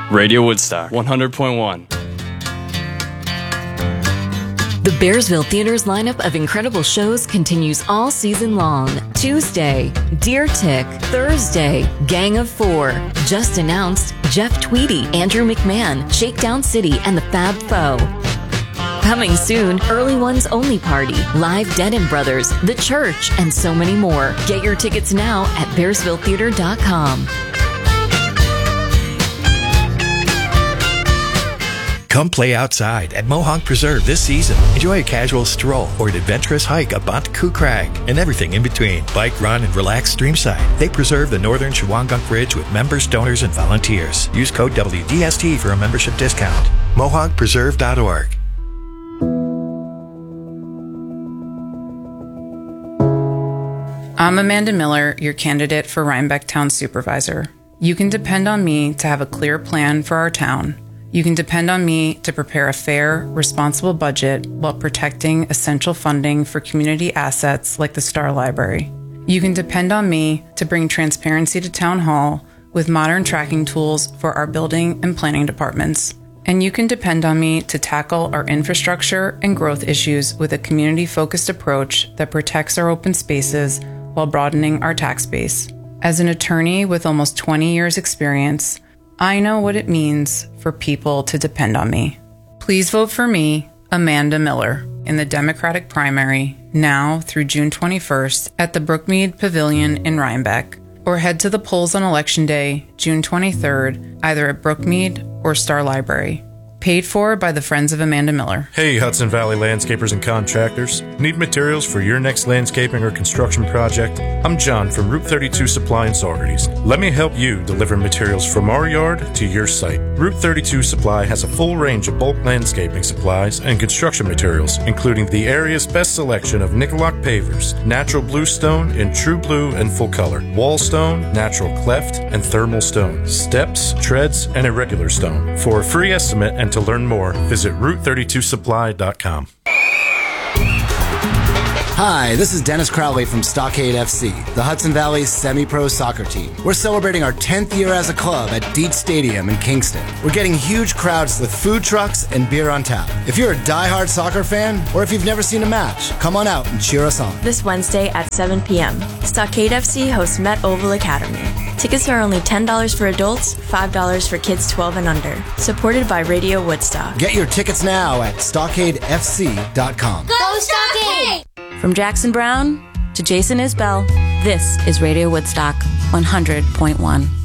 Radio Woodstock 100.1. The Bearsville Theater's lineup of incredible shows continues all season long. Tuesday, Deer Tick. Thursday, Gang of Four. Just announced, Jeff Tweedy, Andrew McMahon, Shakedown City, and the Fab Foe. Coming soon, Early Ones Only Party, Live Dead and Brothers, The Church, and so many more. Get your tickets now at BearsvilleTheater.com. Come play outside at Mohonk Preserve this season. Enjoy a casual stroll or an adventurous hike up Bonteku Crag and everything in between. Bike, run, and relax streamside. They preserve the northern Shawangunk Ridge with members, donors, and volunteers. Use code WDST for a membership discount. MohonkPreserve.org. I'm Amanda Miller, your candidate for Rhinebeck Town Supervisor. You can depend on me to have a clear plan for our town. You can depend on me to prepare a fair, responsible budget while protecting essential funding for community assets like the Star Library. You can depend on me to bring transparency to Town Hall with modern tracking tools for our building and planning departments. And you can depend on me to tackle our infrastructure and growth issues with a community-focused approach that protects our open spaces while broadening our tax base. As an attorney with almost 20 years' experience, I know what it means for people to depend on me. Please vote for me, Amanda Miller, in the Democratic primary now through June 21st at the Brookmead Pavilion in Rhinebeck, or head to the polls on Election Day, June 23rd, either at Brookmead or Star Library. Paid for by the Friends of Amanda Miller. Hey, Hudson Valley landscapers and contractors. Need materials for your next landscaping or construction project? I'm John from Route 32 Supply in Saugerties. Let me help you deliver materials from our yard to your site. Route 32 Supply has a full range of bulk landscaping supplies and construction materials, including the area's best selection of Nicolock pavers, natural blue stone in true blue and full color, wall stone, natural cleft, and thermal stone, steps, treads, and irregular stone. For a free estimate and to learn more, visit Route32Supply.com. Hi, this is Dennis Crowley from Stockade FC, the Hudson Valley's semi-pro soccer team. We're celebrating our 10th year as a club at Dietz Stadium in Kingston. We're getting huge crowds with food trucks and beer on tap. If you're a diehard soccer fan, or if you've never seen a match, come on out and cheer us on. This Wednesday at 7 p.m., Stockade FC hosts Met Oval Academy. Tickets are only $10 for adults, $5 for kids 12 and under. Supported by Radio Woodstock. Get your tickets now at StockadeFC.com. Go Stockade! From Jackson Brown to Jason Isbell, this is Radio Woodstock 100.1.